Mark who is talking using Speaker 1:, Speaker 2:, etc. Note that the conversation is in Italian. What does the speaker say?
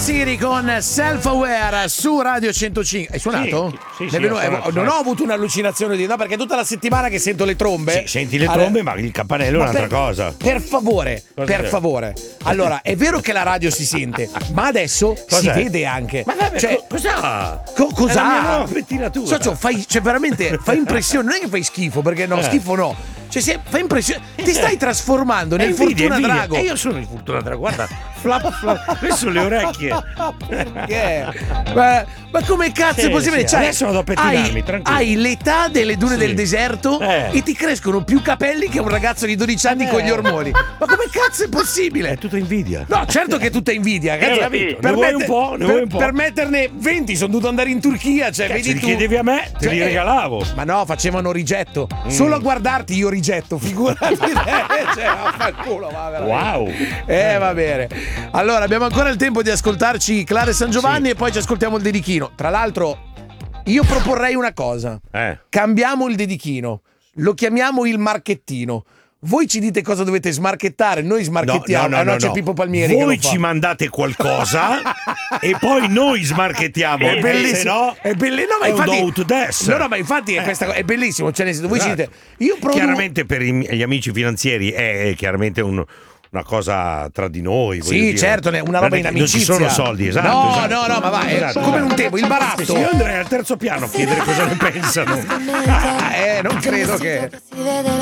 Speaker 1: Siri con Self Aware su Radio 105. Hai suonato?
Speaker 2: Sì,
Speaker 1: Non ho avuto un'allucinazione no, perché tutta la settimana che sento le trombe.
Speaker 2: Sì, senti le trombe, ma il campanello è un'altra cosa.
Speaker 1: Per favore. Allora, è vero che la radio si sente, ma adesso si vede anche.
Speaker 2: Ma vabbè,
Speaker 1: cioè,
Speaker 2: cos'ha?
Speaker 1: Cos'ha?
Speaker 2: È la mia nuova pettinatura.
Speaker 1: Veramente fai impressione, non è che fai schifo, perché no, schifo no. Cioè, fa impressione. Ti stai trasformando nel Fortuna Drago.
Speaker 2: E io sono il Fortuna Drago, guarda, flap, queste sono le orecchie.
Speaker 1: Perché? Ma come cazzo è possibile?
Speaker 2: Sì. Adesso vado a pettinarmi, tranquillo.
Speaker 1: Hai l'età delle dune del deserto e ti crescono più capelli che un ragazzo di 12 anni con gli ormoni. Ma come cazzo è possibile?
Speaker 2: È tutta invidia.
Speaker 1: No, certo che è tutta invidia.
Speaker 2: Capito. Ne vuoi un po'?
Speaker 1: Per metterne 20 sono dovuto andare in Turchia. Cioè, vedi
Speaker 2: li
Speaker 1: tu.
Speaker 2: chiedevi a me, te li regalavo.
Speaker 1: Ma no, facevano rigetto. Solo a guardarti io rigetto, figurati. Culo,
Speaker 2: wow.
Speaker 1: Va bene. Allora, abbiamo ancora il tempo di ascoltarci Clara e San Giovanni e poi ci ascoltiamo il dedichino. Tra l'altro, io proporrei una cosa. Cambiamo il dedichino. Lo chiamiamo il marchettino. Voi ci dite cosa dovete smarchettare, noi smarchettiamo.
Speaker 2: No,
Speaker 1: c'è Pippo Palmieri.
Speaker 2: Voi ci mandate qualcosa e poi noi smarchettiamo.
Speaker 1: È bellissimo.
Speaker 2: No,
Speaker 1: è bellissimo. No, ma infatti è bellissimo. Cioè, nel senso, voi ci dite.
Speaker 2: Chiaramente per gli amici finanzieri è chiaramente una cosa tra di noi.
Speaker 1: Sì, certo, una roba in amicizia.
Speaker 2: Non ci sono soldi, esatto.
Speaker 1: No, ma va, è come un tempo, il baratto.
Speaker 2: Sì, io andrei al terzo piano a chiedere cosa ne pensano.
Speaker 1: Non credo che.